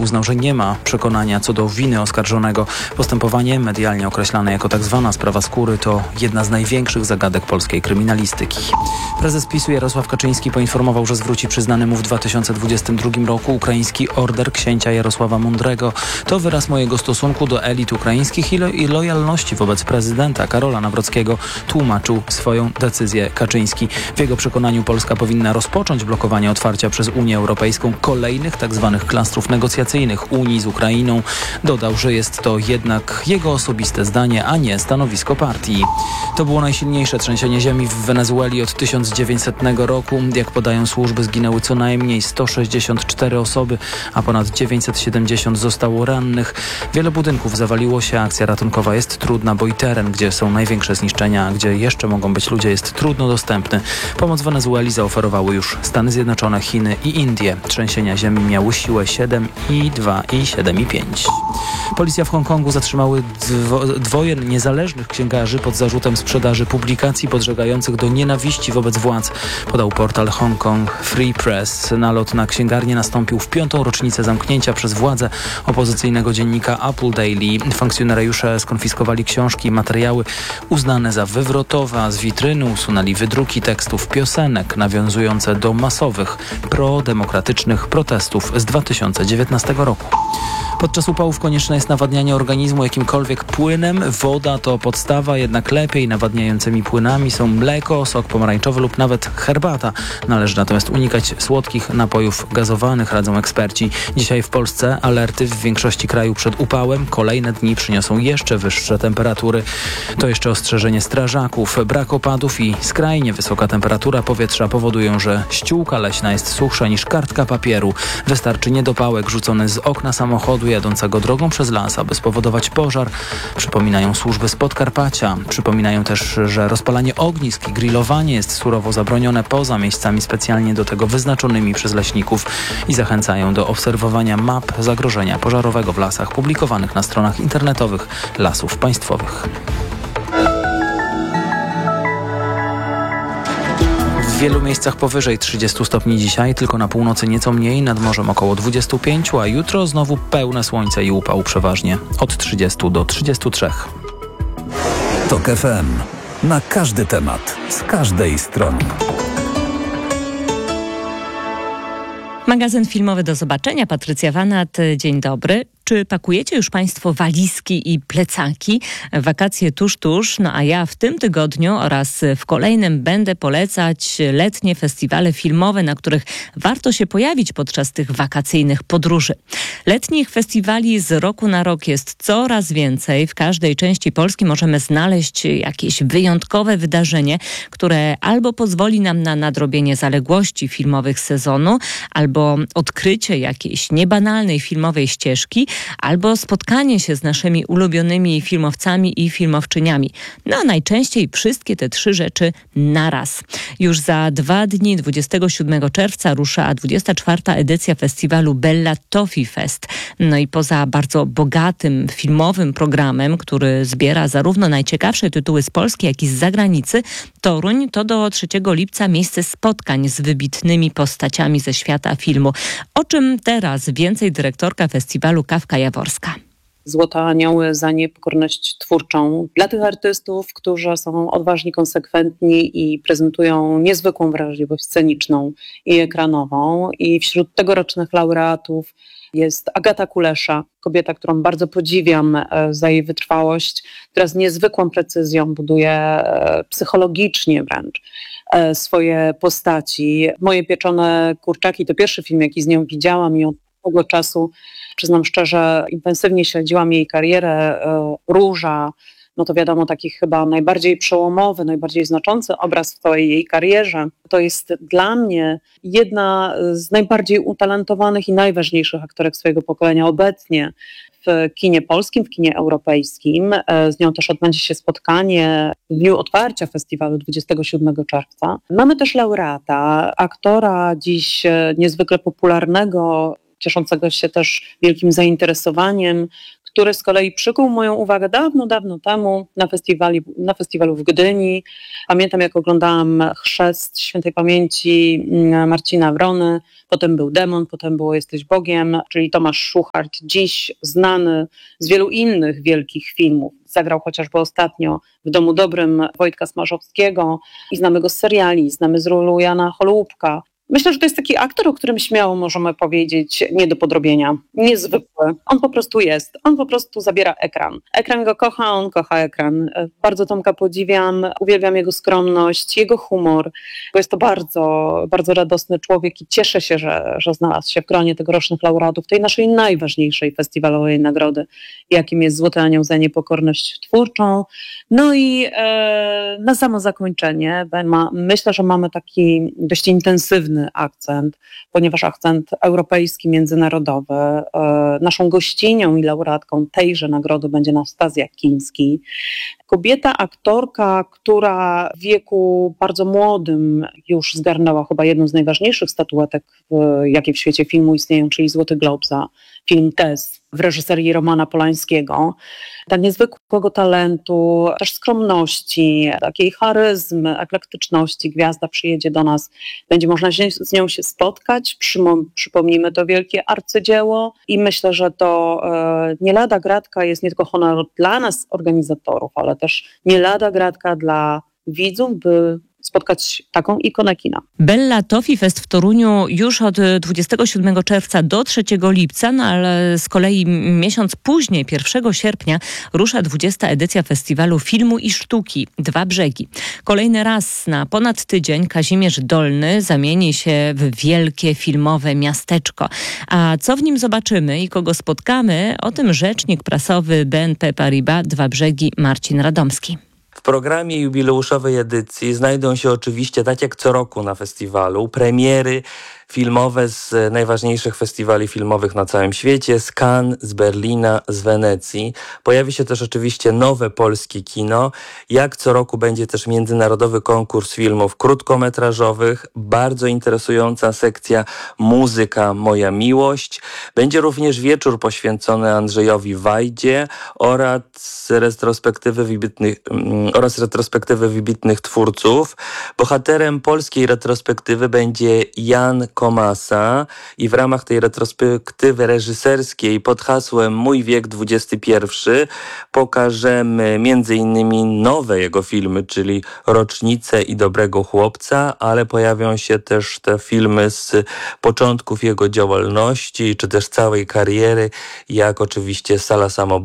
uznał, że nie ma przekonania co do winy oskarżonego. Postępowanie, medialnie określane jako tak zwana sprawa skóry, to jedna z największych zagadek polskiej kryminalistyki. Prezes PiS-u Jarosław Kaczyński poinformował, że zwróci przyznany mu w 2022 roku ukraiński order księcia Jarosława Mądrego. To wyraz mojego stosunku do elit ukraińskich i lojalności wobec prezydenta Karola Nawrockiego, tłumaczył swoją decyzję Kaczyński. W jego przekonaniu Polska powinna rozpocząć blokowanie otwarcia przez Unię Europejską kolejnych tzw. klastrów negocjacyjnych Unii z Ukrainą. Dodał, że jest to jednak jego osobiste zdanie, a nie stanowisko partii. To było najsilniejsze trzęsienie ziemi w Wenezueli od 1900 roku. Jak podają służby, zginęły co najmniej 164 osoby, a ponad 970 zostało rannych. Wiele budynków zawaliło się. Akcja ratunkowa jest trudna, bo i teren, gdzie są największe zniszczenia, a gdzie jeszcze mogą być ludzie, jest trudno dostępny. Pomoc Wenezueli zaoferowały już Stany Zjednoczone, Chiny i Indie. Trzęsienia ziemi miały siłę 7,2 i 7,5. Policja w Hongkongu zatrzymały dwoje niezależnych księgarzy pod zarzutem sprzedaży publikacji podżegających do nienawiści wobec władz, podał portal Hong Kong Free Press. Nalot na księgarnię nastąpił w 5. rocznicę zamknięcia przez władze opozycyjnego dziennika Apple Daily. Funkcjonariusze skonfiskowali książki i materiały uznane za wywrotowe, a z witryny usunęli wydruki tekstów piosenek nawiązujące do masowych prodemokratycznych protestów z 2019 roku. Podczas upałów konieczne jest nawadnianie organizmu jakimkolwiek płynem. Woda to podstawa, jednak lepiej nawadniającymi płynami są mleko, sok pomarańczowy lub nawet herbata. Należy natomiast unikać słodkich napojów gazowanych, radzą eksperci. Dzisiaj w Polsce alerty w większości kraju przed upałem. Kolejne dni przyniosą jeszcze wyższe temperatury. To jeszcze ostrzeżenie strażaków. Brak opadów i skrajnie wysoka temperatura powietrza powodują, że ściółka leśna jest suchsza niż kartka papieru. Wystarczy niedopałek rzucony z okna samochodu jadącego drogą przez las, aby spowodować pożar. Przypominają służby z Podkarpacia. Przypominają też, że rozpalanie ognisk i grillowanie jest surowo zabronione poza miejscami specjalnie do tego wyznaczonymi przez leśników i zachęcają do obserwowania map zagrożenia pożarowego w lasach publikowanych na stronach internetowych Lasów Państwowych. W wielu miejscach powyżej 30 stopni dzisiaj, tylko na północy nieco mniej, nad morzem około 25, a jutro znowu pełne słońce i upał przeważnie od 30 do 33. TOK FM. Na każdy temat, z każdej strony. Magazyn filmowy do zobaczenia. Patrycja Wanat, dzień dobry. Czy pakujecie już Państwo walizki i plecaki? Wakacje tuż, a ja w tym tygodniu oraz w kolejnym będę polecać letnie festiwale filmowe, na których warto się pojawić podczas tych wakacyjnych podróży. Letnich festiwali z roku na rok jest coraz więcej. W każdej części Polski możemy znaleźć jakieś wyjątkowe wydarzenie, które albo pozwoli nam na nadrobienie zaległości filmowych sezonu, albo odkrycie jakiejś niebanalnej filmowej ścieżki, albo spotkanie się z naszymi ulubionymi filmowcami i filmowczyniami. No a najczęściej wszystkie te trzy rzeczy naraz. Już za 2 dni, 27 czerwca rusza 24. edycja festiwalu Bella Toffee Fest. No i poza bardzo bogatym filmowym programem, który zbiera zarówno najciekawsze tytuły z Polski, jak i z zagranicy, Toruń to do 3 lipca miejsce spotkań z wybitnymi postaciami ze świata filmu. O czym teraz więcej dyrektorka festiwalu Kawka Jaworska. Złote Anioły za niepokorność twórczą dla tych artystów, którzy są odważni, konsekwentni i prezentują niezwykłą wrażliwość sceniczną i ekranową. I wśród tegorocznych laureatów jest Agata Kulesza, kobieta, którą bardzo podziwiam za jej wytrwałość, która z niezwykłą precyzją buduje psychologicznie wręcz swoje postaci. Moje pieczone kurczaki to pierwszy film, jaki z nią widziałam i od tego czasu, przyznam szczerze, intensywnie śledziłam jej karierę. Róża, no to wiadomo, taki chyba najbardziej przełomowy, najbardziej znaczący obraz w całej jej karierze. To jest dla mnie jedna z najbardziej utalentowanych i najważniejszych aktorek swojego pokolenia obecnie w kinie polskim, w kinie europejskim. Z nią też odbędzie się spotkanie w dniu otwarcia festiwalu 27 czerwca. Mamy też laureata, aktora dziś niezwykle popularnego, cieszącego się też wielkim zainteresowaniem, który z kolei przykuł moją uwagę dawno, dawno temu na festiwalu w Gdyni. Pamiętam, jak oglądałam Chrzest świętej pamięci Marcina Wrony, potem był Demon, potem było Jesteś Bogiem, czyli Tomasz Szuchart, dziś znany z wielu innych wielkich filmów. Zagrał chociażby ostatnio w Domu Dobrym Wojtka Smarzowskiego i znamy go z seriali, znamy z rolu Jana Holubka. Myślę, że to jest taki aktor, o którym śmiało możemy powiedzieć nie do podrobienia, niezwykły. On po prostu jest, on po prostu zabiera ekran. Ekran go kocha, on kocha ekran. Bardzo Tomka podziwiam, uwielbiam jego skromność, jego humor, bo jest to bardzo, bardzo radosny człowiek i cieszę się, że znalazł się w gronie tegorocznych laureatów tej naszej najważniejszej festiwalowej nagrody, jakim jest Złoty Anioł za niepokorność twórczą. No i na samo zakończenie myślę, że mamy taki dość intensywny akcent, ponieważ akcent europejski, międzynarodowy. Naszą gościnią i laureatką tejże nagrody będzie Nastazja Kiński. Kobieta, aktorka, która w wieku bardzo młodym już zgarnęła chyba jedną z najważniejszych statuetek, jakie w świecie filmu istnieją, czyli Złoty Glob za film Tess w reżyserii Romana Polańskiego. Tak niezwykłego talentu, też skromności, takiej charyzmy, eklektyczności. Gwiazda przyjedzie do nas, będzie można z nią się spotkać, przypomnimy to wielkie arcydzieło i myślę, że to nie lada gratka jest nie tylko honor dla nas, organizatorów, ale też nie lada gratka dla widzów, by spotkać taką ikonę kina. Bella Toffee Fest w Toruniu już od 27 czerwca do 3 lipca, no ale z kolei miesiąc później, 1 sierpnia, rusza 20. edycja Festiwalu Filmu i Sztuki Dwa Brzegi. Kolejny raz na ponad tydzień Kazimierz Dolny zamieni się w wielkie filmowe miasteczko. A co w nim zobaczymy i kogo spotkamy, o tym rzecznik prasowy BNP Paribas Dwa Brzegi Marcin Radomski. W programie jubileuszowej edycji znajdą się oczywiście, tak jak co roku na festiwalu, premiery filmowe z najważniejszych festiwali filmowych na całym świecie, z Cannes, z Berlina, z Wenecji. Pojawi się też oczywiście nowe polskie kino. Jak co roku będzie też międzynarodowy konkurs filmów krótkometrażowych, bardzo interesująca sekcja Muzyka Moja Miłość. Będzie również wieczór poświęcony Andrzejowi Wajdzie oraz retrospektywy wybitnych twórców. Bohaterem polskiej retrospektywy będzie Jan Komasa i w ramach tej retrospektywy reżyserskiej pod hasłem Mój wiek XXI pokażemy m.in. nowe jego filmy, czyli Rocznicę i Dobrego chłopca, ale pojawią się też te filmy z początków jego działalności, czy też całej kariery, jak oczywiście Sala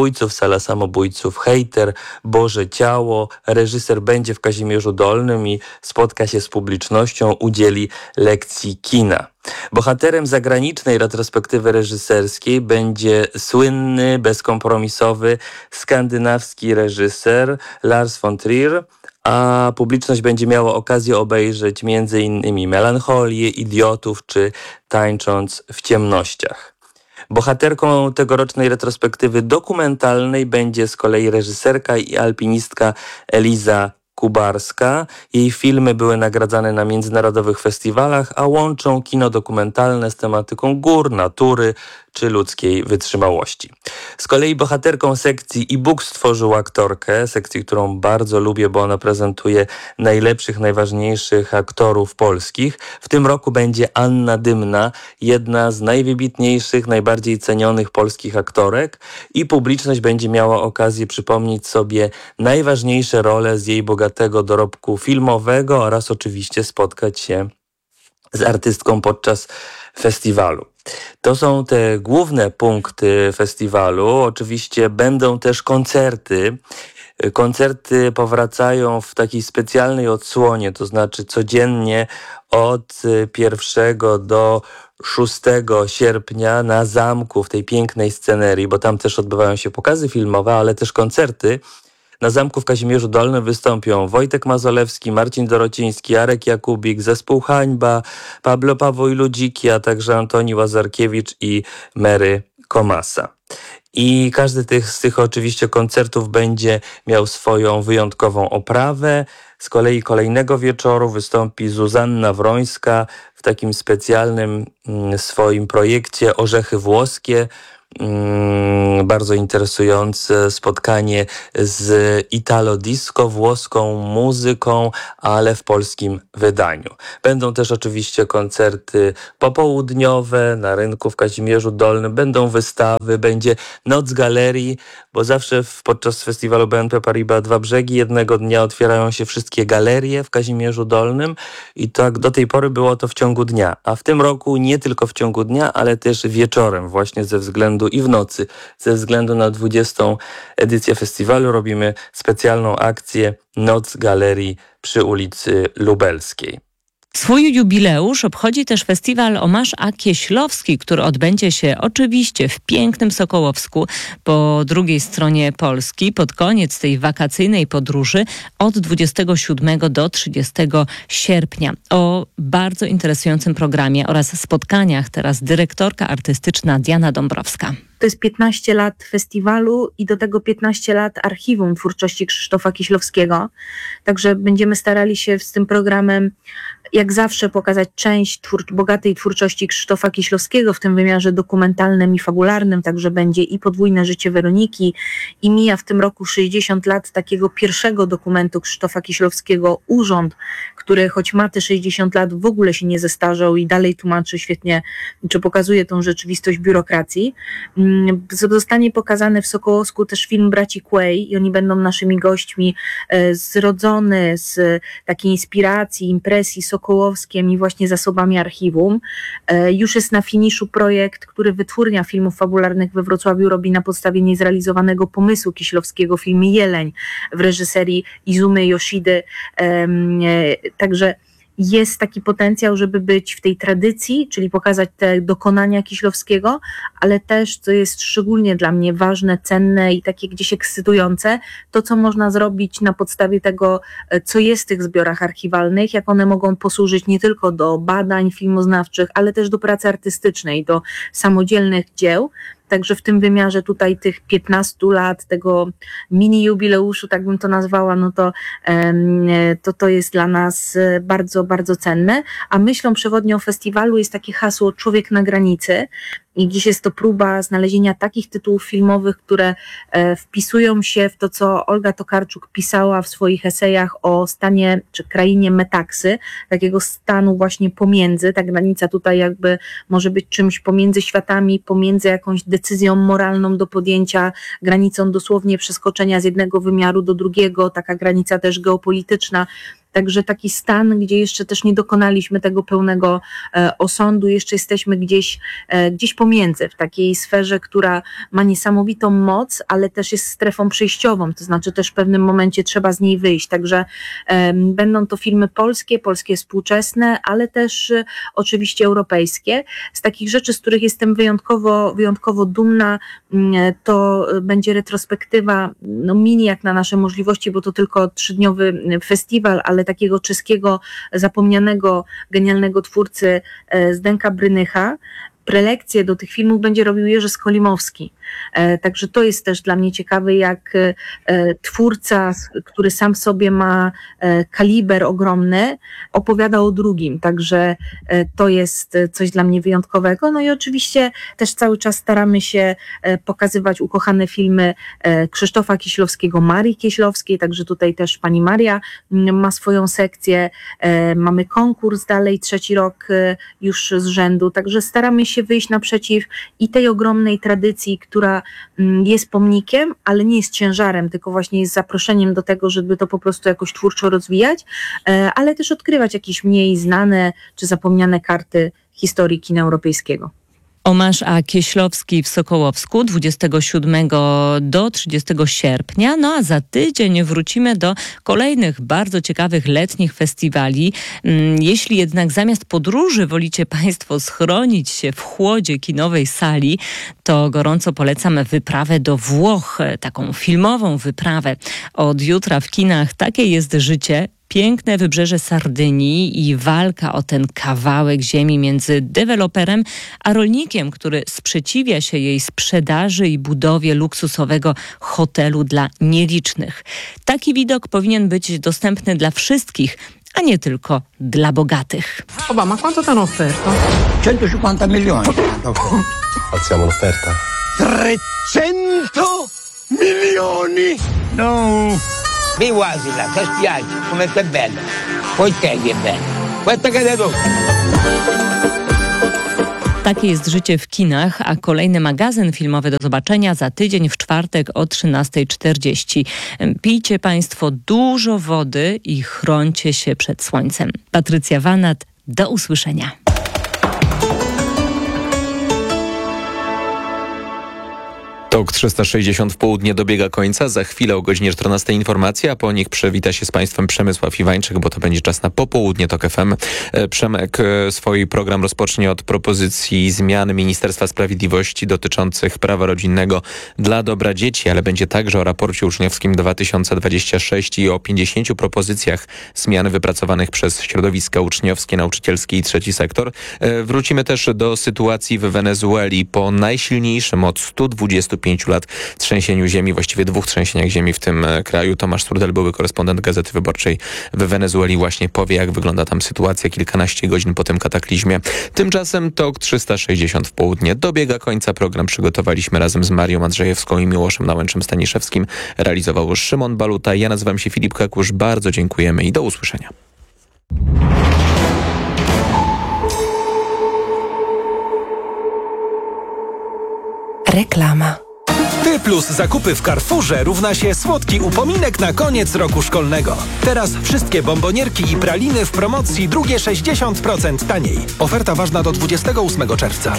Samobójców, Hejter, Boże Ciało. Reżyser będzie w Kazimierzu Dolnym i spotka się z publicznością, udzieli lekcji kina. Bohaterem zagranicznej retrospektywy reżyserskiej będzie słynny, bezkompromisowy, skandynawski reżyser Lars von Trier, a publiczność będzie miała okazję obejrzeć m.in. Melancholię, Idiotów czy Tańcząc w ciemnościach. Bohaterką tegorocznej retrospektywy dokumentalnej będzie z kolei reżyserka i alpinistka Eliza Kubarska. Jej filmy były nagradzane na międzynarodowych festiwalach, a łączą kino dokumentalne z tematyką gór, natury czy ludzkiej wytrzymałości. Z kolei bohaterką sekcji e-book stworzył aktorkę, sekcji, którą bardzo lubię, bo ona prezentuje najlepszych, najważniejszych aktorów polskich. W tym roku będzie Anna Dymna, jedna z najwybitniejszych, najbardziej cenionych polskich aktorek i publiczność będzie miała okazję przypomnieć sobie najważniejsze role z jej bogatego dorobku filmowego oraz oczywiście spotkać się z artystką podczas festiwalu. To są te główne punkty festiwalu. Oczywiście będą też koncerty. Koncerty powracają w takiej specjalnej odsłonie, to znaczy codziennie od 1 do 6 sierpnia na zamku w tej pięknej scenerii, bo tam też odbywają się pokazy filmowe, ale też koncerty. Na zamku w Kazimierzu Dolnym wystąpią Wojtek Mazolewski, Marcin Dorociński, Arek Jakubik, Zespół Hańba, Pablo Pawoj-Ludziki, a także Antoni Łazarkiewicz i Mary Komasa. I każdy z tych oczywiście koncertów będzie miał swoją wyjątkową oprawę. Z kolei kolejnego wieczoru wystąpi Zuzanna Wrońska w takim specjalnym swoim projekcie Orzechy włoskie. bardzo interesujące spotkanie z Italo Disco, włoską muzyką, ale w polskim wydaniu. Będą też oczywiście koncerty popołudniowe na rynku w Kazimierzu Dolnym, będą wystawy, będzie Noc Galerii, bo zawsze podczas festiwalu BNP Paribas Dwa Brzegi jednego dnia otwierają się wszystkie galerie w Kazimierzu Dolnym i tak do tej pory było to w ciągu dnia, a w tym roku nie tylko w ciągu dnia, ale też wieczorem właśnie i w nocy. Ze względu na 20. edycję festiwalu robimy specjalną akcję Noc Galerii przy ulicy Lubelskiej. Swój jubileusz obchodzi też festiwal Omarz A. Kieślowski, który odbędzie się oczywiście w pięknym Sokołowsku po drugiej stronie Polski pod koniec tej wakacyjnej podróży od 27 do 30 sierpnia. O bardzo interesującym programie oraz spotkaniach teraz dyrektorka artystyczna Diana Dąbrowska. To jest 15 lat festiwalu i do tego 15 lat archiwum twórczości Krzysztofa Kieślowskiego. Także będziemy starali się z tym programem jak zawsze pokazać część bogatej twórczości Krzysztofa Kieślowskiego w tym wymiarze dokumentalnym i fabularnym. Także będzie i Podwójne życie Weroniki i mija w tym roku 60 lat takiego pierwszego dokumentu Krzysztofa Kieślowskiego Urząd, który choć ma te 60 lat w ogóle się nie zestarzał i dalej tłumaczy świetnie, czy pokazuje tą rzeczywistość biurokracji. Zostanie pokazany w Sokołowsku też film braci Quay i oni będą naszymi gośćmi, zrodzony z takiej inspiracji, impresji sokołowskiem i właśnie zasobami archiwum. Już jest na finiszu projekt, który Wytwórnia Filmów Fabularnych we Wrocławiu robi na podstawie niezrealizowanego pomysłu Kieślowskiego, film Jeleń w reżyserii Izumy Yoshidy. Także jest taki potencjał, żeby być w tej tradycji, czyli pokazać te dokonania Kieślowskiego, ale też, co jest szczególnie dla mnie ważne, cenne i takie gdzieś ekscytujące, to co można zrobić na podstawie tego, co jest w tych zbiorach archiwalnych, jak one mogą posłużyć nie tylko do badań filmoznawczych, ale też do pracy artystycznej, do samodzielnych dzieł. Także w tym wymiarze tutaj tych 15 lat, tego mini jubileuszu, tak bym to nazwała, no to jest dla nas bardzo, bardzo cenne. A myślą przewodnią festiwalu jest takie hasło Człowiek na granicy. I gdzieś jest to próba znalezienia takich tytułów filmowych, które wpisują się w to, co Olga Tokarczuk pisała w swoich esejach o stanie czy krainie metaksy, takiego stanu właśnie pomiędzy. Ta granica tutaj jakby może być czymś pomiędzy światami, pomiędzy jakąś decyzją moralną do podjęcia, granicą dosłownie przeskoczenia z jednego wymiaru do drugiego, taka granica też geopolityczna. Także taki stan, gdzie jeszcze też nie dokonaliśmy tego pełnego osądu, jeszcze jesteśmy gdzieś pomiędzy, w takiej sferze, która ma niesamowitą moc, ale też jest strefą przejściową, to znaczy też w pewnym momencie trzeba z niej wyjść. Także będą to filmy polskie współczesne, ale też oczywiście europejskie. Z takich rzeczy, z których jestem wyjątkowo dumna, to będzie retrospektywa, mini jak na nasze możliwości, bo to tylko 3-dniowy festiwal, ale takiego czeskiego, zapomnianego, genialnego twórcy Zdenka Brynycha. Prelekcje do tych filmów będzie robił Jerzy Skolimowski. Także to jest też dla mnie ciekawe, jak twórca, który sam w sobie ma kaliber ogromny, opowiada o drugim. Także to jest coś dla mnie wyjątkowego. No i oczywiście też cały czas staramy się pokazywać ukochane filmy Krzysztofa Kieślowskiego, Marii Kieślowskiej, także tutaj też pani Maria ma swoją sekcję. Mamy konkurs dalej, 3. rok już z rzędu, także staramy się wyjść naprzeciw i tej ogromnej tradycji, która jest pomnikiem, ale nie jest ciężarem, tylko właśnie jest zaproszeniem do tego, żeby to po prostu jakoś twórczo rozwijać, ale też odkrywać jakieś mniej znane czy zapomniane karty historii kina europejskiego. Omarz A. Kieślowski w Sokołowsku 27 do 30 sierpnia. No a za tydzień wrócimy do kolejnych bardzo ciekawych letnich festiwali. Jeśli jednak zamiast podróży wolicie Państwo schronić się w chłodzie kinowej sali, to gorąco polecam wyprawę do Włoch, taką filmową wyprawę. Od jutra w kinach Takie jest życie. Piękne wybrzeże Sardynii i walka o ten kawałek ziemi między deweloperem a rolnikiem, który sprzeciwia się jej sprzedaży i budowie luksusowego hotelu dla nielicznych. Taki widok powinien być dostępny dla wszystkich, a nie tylko dla bogatych. Ma quanto t'hanno offerto? 150 milioni. Alziamo l'offerta. 300 milioni! No! Biwasila, sa spiaggia, come è bella. Poi te che è bella. Questa che è tu. Takie jest życie w kinach, a kolejny magazyn filmowy do zobaczenia za tydzień w czwartek o 13:40. Pijcie Państwo dużo wody i chrońcie się przed słońcem. Patrycja Wanat, do usłyszenia. TOK 360 w południe dobiega końca. Za chwilę o godzinie 14 informacja, a po nich przywita się z Państwem Przemysław Iwańczyk, bo to będzie czas na popołudnie TOK FM. Przemek swój program rozpocznie od propozycji zmian Ministerstwa Sprawiedliwości dotyczących prawa rodzinnego dla dobra dzieci, ale będzie także o raporcie uczniowskim 2026 i o 50 propozycjach zmian wypracowanych przez środowiska uczniowskie, nauczycielskie i trzeci sektor. Wrócimy też do sytuacji w Wenezueli po najsilniejszym od 125 lat trzęsieniu ziemi, właściwie 2 trzęsieniach ziemi w tym kraju. Tomasz Strudel, były korespondent Gazety Wyborczej w Wenezueli, właśnie powie, jak wygląda tam sytuacja kilkanaście godzin po tym kataklizmie. Tymczasem TOK 360 w południe dobiega końca. Program przygotowaliśmy razem z Marią Andrzejewską i Miłoszem Nałęczem-Staniszewskim. Realizował Szymon Baluta. Ja nazywam się Filip Kakusz. Bardzo dziękujemy i do usłyszenia. Reklama. Ty plus zakupy w Carrefourze równa się słodki upominek na koniec roku szkolnego. Teraz wszystkie bombonierki i praliny w promocji, drugie 60% taniej. Oferta ważna do 28 czerwca.